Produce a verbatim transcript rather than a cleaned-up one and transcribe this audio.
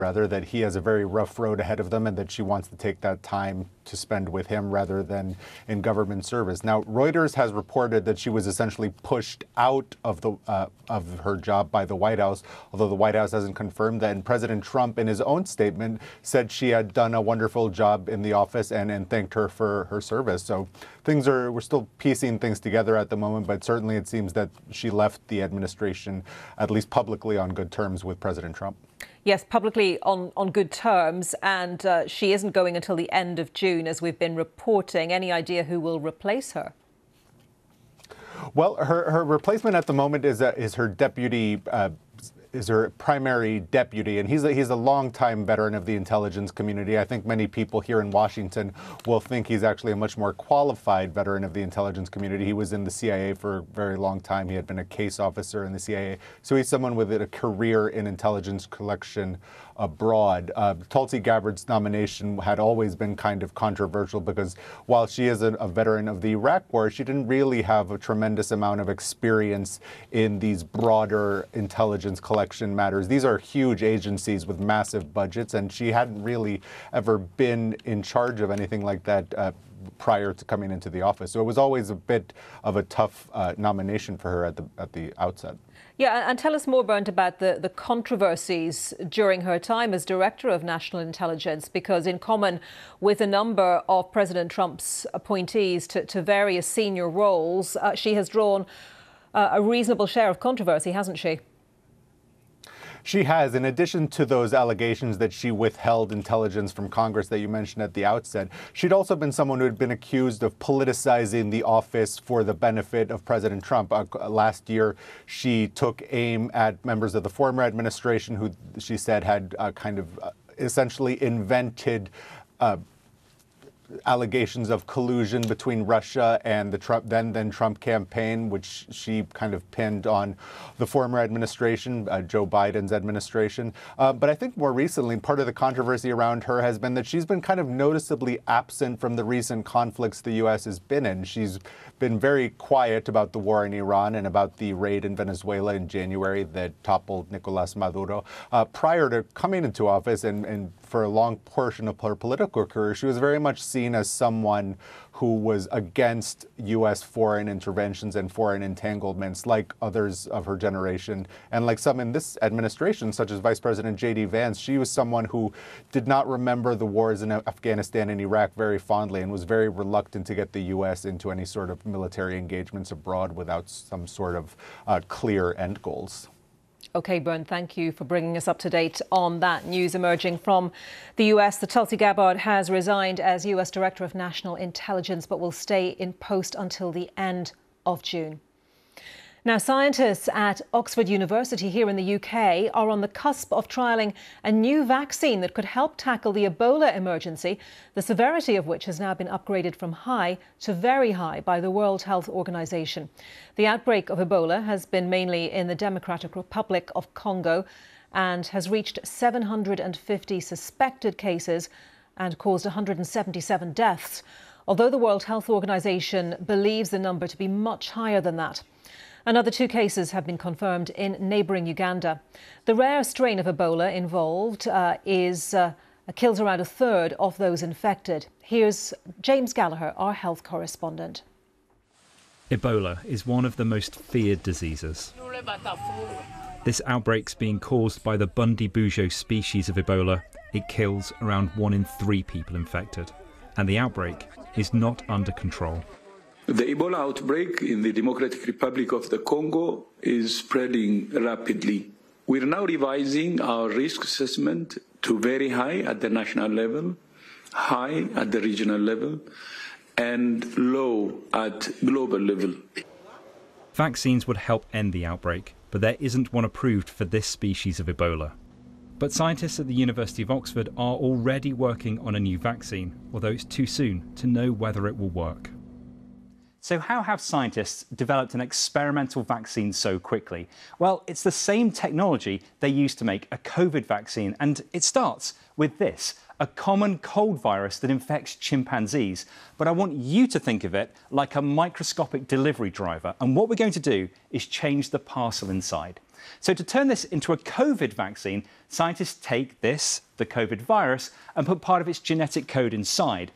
rather, that he has a very rough road ahead of them and that she wants to take that time to spend with him rather than in government service. Now, Reuters has reported that she was essentially pushed out of the uh, of her job by the White House, although the White House hasn't confirmed that. And President Trump, in his own statement, said she had done a wonderful job in the office and, and thanked her for her service. So things are, we're still piecing things together at the moment, but certainly it seems that she left the administration, at least publicly, on good terms with President Trump. Yes, publicly on, on good terms, and uh, she isn't going until the end of June, as we've been reporting. Any idea who will replace her? Well, her, her replacement at the moment is, uh, is her deputy uh, is her primary deputy, and he's a, he's a longtime veteran of the intelligence community. I think many people here in Washington will think he's actually a much more qualified veteran of the intelligence community. He was in the C I A for a very long time. He had been a case officer in the C I A. So he's someone with a career in intelligence collection abroad. Uh, Tulsi Gabbard's nomination had always been kind of controversial because while she is a, a veteran of the Iraq War, she didn't really have a tremendous amount of experience in these broader intelligence collection matters. These are huge agencies with massive budgets, and she hadn't really ever been in charge of anything like that uh, prior to coming into the office. So it was always a bit of a tough uh, nomination for her at the at the outset. Yeah, and tell us more, Bernd, about the, the controversies during her time as Director of National Intelligence, because in common with a number of President Trump's appointees to, to various senior roles, uh, she has drawn uh, a reasonable share of controversy, hasn't she? She has, in addition to those allegations that she withheld intelligence from Congress that you mentioned at the outset, she'd also been someone who had been accused of politicizing the office for the benefit of President Trump. Uh, last year, she took aim at members of the former administration who she said had uh, kind of uh, essentially invented uh, allegations of collusion between Russia and the Trump, then then Trump campaign, which she kind of pinned on the former administration, uh, Joe Biden's administration. Uh, but I think more recently, part of the controversy around her has been that she's been kind of noticeably absent from the recent conflicts the U S has been in. She's been very quiet about the war in Iran and about the raid in Venezuela in January that toppled Nicolas Maduro. Uh, prior to coming into office and, and for a long portion of her political career, she was very much seen as someone who was against U S foreign interventions and foreign entanglements, like others of her generation, and like some in this administration, such as Vice President J D Vance. She was someone who did not remember the wars in Afghanistan and Iraq very fondly and was very reluctant to get the U S into any sort of military engagements abroad without some sort of uh, clear end goals. OK, Bernd, thank you for bringing us up to date on that news emerging from the U S. The Tulsi Gabbard has resigned as U S Director of National Intelligence, but will stay in post until the end of June. Now, scientists at Oxford University here in the U K are on the cusp of trialling a new vaccine that could help tackle the Ebola emergency, the severity of which has now been upgraded from high to very high by the World Health Organization. The outbreak of Ebola has been mainly in the Democratic Republic of Congo and has reached seven hundred fifty suspected cases and caused one hundred seventy-seven deaths, although the World Health Organization believes the number to be much higher than that. Another two cases have been confirmed in neighbouring Uganda. The rare strain of Ebola involved uh, is uh, kills around a third of those infected. Here's James Gallagher, our health correspondent. Ebola is one of the most feared diseases. This outbreak's being caused by the Bundibugyo species of Ebola. It kills around one in three people infected, and the outbreak is not under control. The Ebola outbreak in the Democratic Republic of the Congo is spreading rapidly. We're now revising our risk assessment to very high at the national level, high at the regional level, and low at global level. Vaccines would help end the outbreak, but there isn't one approved for this species of Ebola. But scientists at the University of Oxford are already working on a new vaccine, although it's too soon to know whether it will work. So how have scientists developed an experimental vaccine so quickly? Well, it's the same technology they used to make a COVID vaccine, and it starts with this, a common cold virus that infects chimpanzees. But I want you to think of it like a microscopic delivery driver, and what we're going to do is change the parcel inside. So to turn this into a COVID vaccine, scientists take this, the COVID virus, and put part of its genetic code inside.